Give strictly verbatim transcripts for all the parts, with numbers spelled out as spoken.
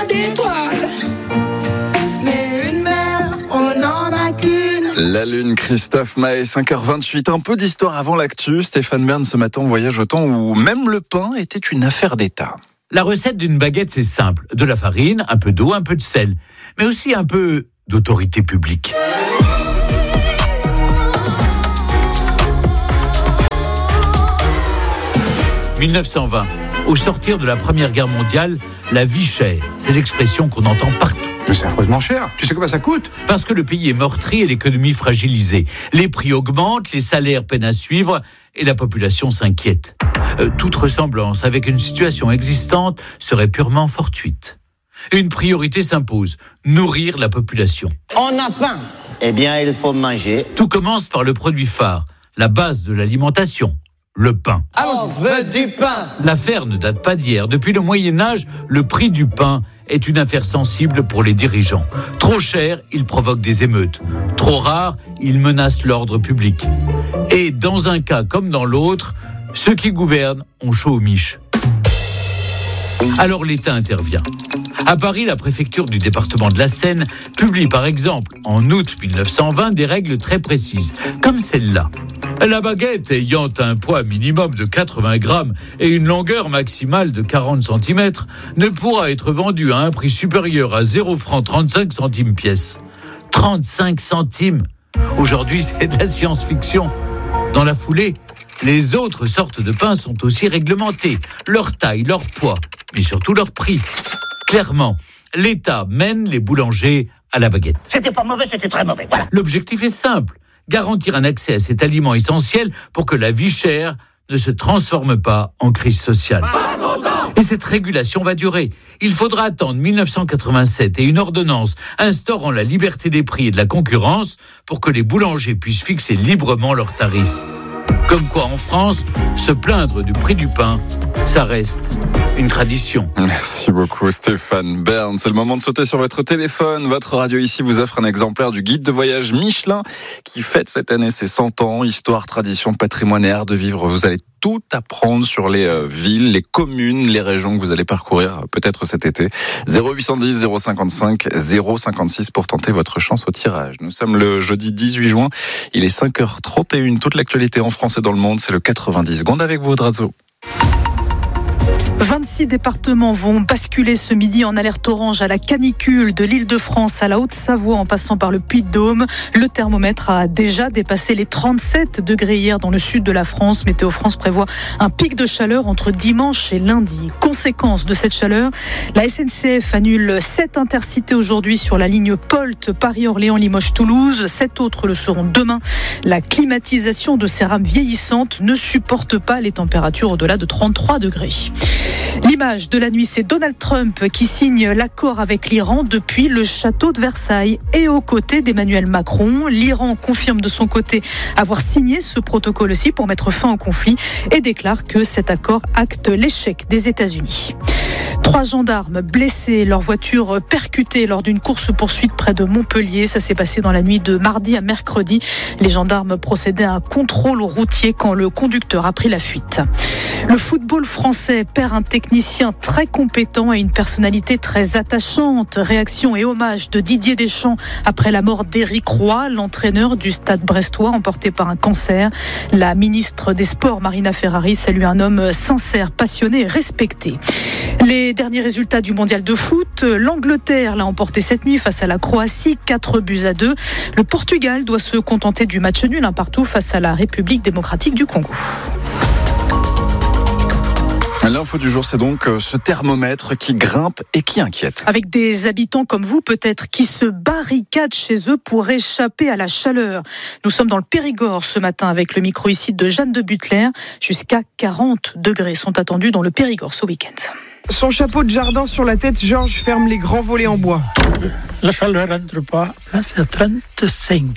d'étoiles. Mais une mère, on n'en a qu'une. La Lune, Christophe Maé, cinq heures vingt-huit. Un peu d'histoire avant l'actu. Stéphane Bern, ce matin, on voyage au temps où même le pain était une affaire d'État. La recette d'une baguette, c'est simple. De la farine, un peu d'eau, un peu de sel. Mais aussi un peu d'autorité publique. dix-neuf cent vingt. Au sortir de la Première Guerre mondiale, la vie chère, c'est l'expression qu'on entend partout. Mais c'est affreusement cher. Tu sais combien ça coûte ? Parce que le pays est meurtri et l'économie fragilisée. Les prix augmentent, les salaires peinent à suivre et la population s'inquiète. Euh, toute ressemblance avec une situation existante serait purement fortuite. Une priorité s'impose, nourrir la population. On a faim. Eh bien, il faut manger. Tout commence par le produit phare, la base de l'alimentation. Le pain. On veut du pain. L'affaire ne date pas d'hier. Depuis le Moyen-Âge, le prix du pain est une affaire sensible pour les dirigeants. Trop cher, il provoque des émeutes. Trop rare, il menace l'ordre public. Et dans un cas comme dans l'autre, ceux qui gouvernent ont chaud aux miches. Alors l'État intervient. À Paris, la préfecture du département de la Seine publie par exemple en août dix-neuf cent vingt des règles très précises, comme celle-là. La baguette ayant un poids minimum de quatre-vingts grammes et une longueur maximale de quarante centimètres ne pourra être vendue à un prix supérieur à zéro franc trente-cinq centimes pièce. trente-cinq centimes. Aujourd'hui, c'est de la science-fiction. Dans la foulée, les autres sortes de pain sont aussi réglementées. Leur taille, leur poids, mais surtout leur prix. Clairement, l'État mène les boulangers à la baguette. C'était pas mauvais, c'était très mauvais. Voilà. L'objectif est simple. Garantir un accès à cet aliment essentiel pour que la vie chère ne se transforme pas en crise sociale. Et cette régulation va durer. Il faudra attendre dix-neuf cent quatre-vingt-sept et une ordonnance instaurant la liberté des prix et de la concurrence pour que les boulangers puissent fixer librement leurs tarifs. Comme quoi, en France, se plaindre du prix du pain, ça reste une tradition. Merci beaucoup Stéphane Bern. C'est le moment de sauter sur votre téléphone. Votre radio ici vous offre un exemplaire du guide de voyage Michelin qui fête cette année ses cent ans. Histoire, tradition, patrimoine et art de vivre. Vous allez tout apprendre sur les euh, villes, les communes, les régions que vous allez parcourir euh, peut-être cet été. zéro huit cent dix, zéro cinquante-cinq, zéro cinquante-six pour tenter votre chance au tirage. Nous sommes le jeudi dix-huit juin. Il est cinq heures trente et une. Toute l'actualité en France et dans le monde, c'est le quatre-vingt-dix secondes avec vous, Drazo. vingt-six départements vont basculer ce midi en alerte orange à la canicule de l'Île-de-France à la Haute-Savoie en passant par le Puy-de-Dôme. Le thermomètre a déjà dépassé les trente-sept degrés hier dans le sud de la France. Météo France prévoit un pic de chaleur entre dimanche et lundi. Conséquence de cette chaleur, la S N C F annule sept intercités aujourd'hui sur la ligne Polt, Paris-Orléans-Limoges-Toulouse. Sept autres le seront demain. La climatisation de ces rames vieillissantes ne supporte pas les températures au-delà de trente-trois degrés. L'image de la nuit, c'est Donald Trump qui signe l'accord avec l'Iran depuis le château de Versailles. Et aux côtés d'Emmanuel Macron, l'Iran confirme de son côté avoir signé ce protocole aussi pour mettre fin au conflit et déclare que cet accord acte l'échec des États-Unis. Trois gendarmes blessés, leur voiture percutée lors d'une course-poursuite près de Montpellier. Ça s'est passé dans la nuit de mardi à mercredi. Les gendarmes procédaient à un contrôle routier quand le conducteur a pris la fuite. Le football français perd un technicien très compétent et une personnalité très attachante. Réaction et hommage de Didier Deschamps après la mort d'Éric Roy, l'entraîneur du Stade brestois emporté par un cancer. La ministre des Sports, Marina Ferrari, salue un homme sincère, passionné et respecté. Les derniers résultats du mondial de foot, l'Angleterre l'a emporté cette nuit face à la Croatie, quatre buts à deux. Le Portugal doit se contenter du match nul, un partout face à la République démocratique du Congo. L'info du jour, c'est donc ce thermomètre qui grimpe et qui inquiète. Avec des habitants comme vous, peut-être, qui se barricadent chez eux pour échapper à la chaleur. Nous sommes dans le Périgord ce matin avec le micro ici de Jeanne de Butler. Jusqu'à quarante degrés sont attendus dans le Périgord ce week-end. Son chapeau de jardin sur la tête, Georges ferme les grands volets en bois. La chaleur rentre pas. Là, c'est à trente-cinq.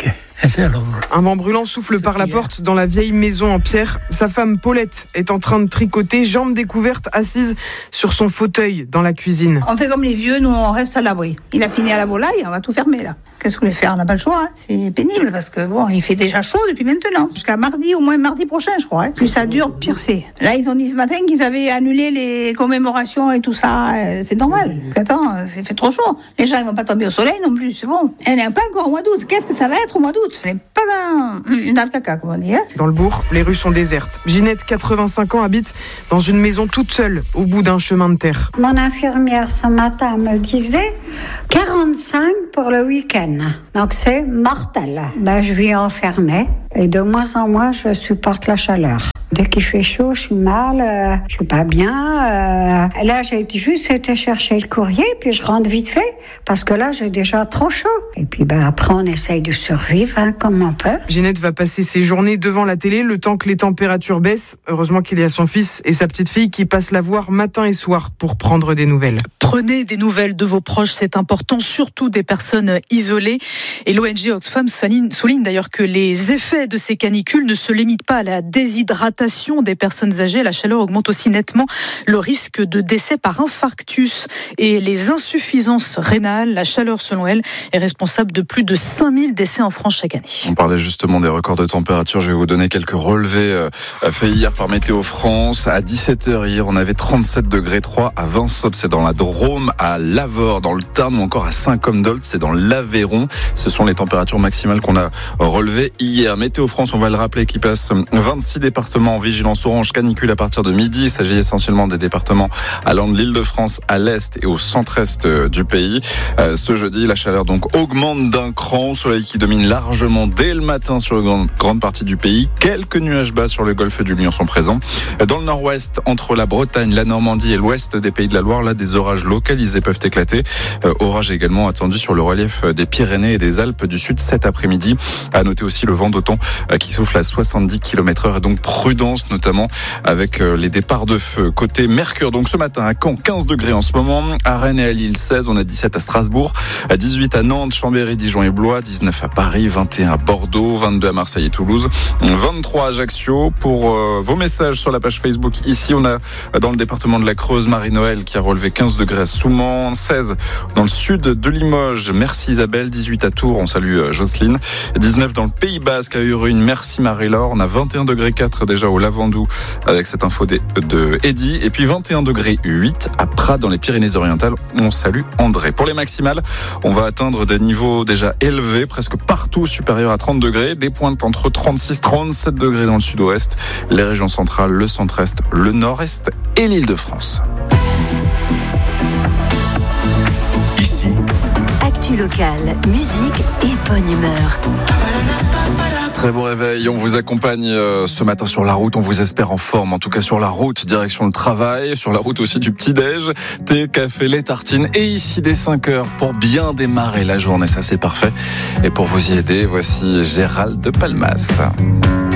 Un vent brûlant souffle par la porte dans la vieille maison en pierre. Sa femme Paulette est en train de tricoter, jambes découvertes, assise sur son fauteuil dans la cuisine. On fait comme les vieux, nous on reste à l'abri. Il a fini à la volaille, on va tout fermer là. Qu'est-ce que vous voulez faire? On n'a pas le choix, hein. C'est pénible parce que bon, il fait déjà chaud depuis maintenant. Jusqu'à mardi, au moins mardi prochain je crois. Hein. Plus ça dure, pire c'est. Là ils ont dit ce matin qu'ils avaient annulé les commémorations et tout ça. C'est normal. Attends, c'est fait trop chaud. Les gens ils vont pas tomber au soleil non plus, c'est bon. Elle n'est pas encore au mois d'août. Qu'est-ce que ça va être au mois d'août? On n'est pas dans, dans le caca, comme on dit. Hein. Dans le bourg, les rues sont désertes. Ginette, quatre-vingt-cinq ans, habite dans une maison toute seule, au bout d'un chemin de terre. Mon infirmière ce matin me disait quarante-cinq pour le week-end. Donc c'est mortel. Ben, je vis enfermée et de moins en moins je supporte la chaleur. Dès qu'il fait chaud, je suis mal, euh, je suis pas bien. Euh, là, j'ai juste été chercher le courrier, puis je rentre vite fait, parce que là, j'ai déjà trop chaud. Et puis, ben, après, on essaye de survivre, hein, comme on peut. Ginette va passer ses journées devant la télé, le temps que les températures baissent. Heureusement qu'il y a son fils et sa petite fille qui passent la voir matin et soir pour prendre des nouvelles. Prenez des nouvelles de vos proches, c'est important, surtout des personnes isolées. Et l'O N G Oxfam souligne, souligne d'ailleurs que les effets de ces canicules ne se limitent pas à la déshydratation des personnes âgées. La chaleur augmente aussi nettement le risque de décès par infarctus et les insuffisances rénales. La chaleur, selon elle, est responsable de plus de cinq mille décès en France chaque année. On parlait justement des records de température. Je vais vous donner quelques relevés euh, faits hier par Météo France. À dix-sept heures hier, on avait trente-sept degrés trois à Vinsob, c'est dans la Drôme, à Lavore, dans le Tarn, ou encore à Saint-Côme-d'Olt, c'est dans l'Aveyron. Ce sont les températures maximales qu'on a relevées hier. Météo France, on va le rappeler, qui passe vingt-six départements en vigilance orange canicule à partir de midi. Il s'agit essentiellement des départements allant de l'Île-de-France à l'est et au centre-est du pays. Euh, ce jeudi, la chaleur donc augmente d'un cran. Soleil qui domine largement dès le matin sur une grande, grande partie du pays. Quelques nuages bas sur le golfe du Lion sont présents. Dans le nord-ouest, entre la Bretagne, la Normandie et l'ouest des Pays de la Loire, là, des orages localisés peuvent éclater. Euh, orages également attendus sur le relief des Pyrénées et des Alpes du Sud cet après-midi. À noter aussi le vent d'automne euh, qui souffle à soixante-dix kilomètres heure et donc prudent, notamment avec les départs de feu. Côté Mercure, donc ce matin à Caen, quinze degrés en ce moment, à Rennes et à Lille seize, on a dix-sept à Strasbourg, à dix-huit à Nantes, Chambéry, Dijon et Blois, dix-neuf à Paris, vingt et un à Bordeaux, vingt-deux à Marseille et Toulouse, vingt-trois à Ajaccio. Pour euh, vos messages sur la page Facebook, ici on a dans le département de la Creuse, Marie-Noël qui a relevé quinze degrés à Soumans, seize dans le sud de Limoges, merci Isabelle, dix-huit à Tours, on salue Jocelyne, dix-neuf dans le Pays Basque à Urune, merci Marie-Laure, on a vingt et un degrés quatre déjà au Lavandou avec cette info de, de Eddy, et puis vingt et un degrés huit à Prat dans les Pyrénées-Orientales, on salue André. Pour les maximales, on va atteindre des niveaux déjà élevés, presque partout supérieurs à trente degrés, des pointes entre trente-six et trente-sept degrés dans le sud-ouest, les régions centrales, le centre-est, le nord-est et l'Île-de-France. Ici, actu locale, musique et bonne humeur. Très bon réveil, on vous accompagne ce matin sur la route, on vous espère en forme, en tout cas sur la route, direction le travail, sur la route aussi du petit-déj, thé, café, les tartines, et ici dès cinq heures pour bien démarrer la journée, ça c'est parfait. Et pour vous y aider, voici Gérald de Palmas.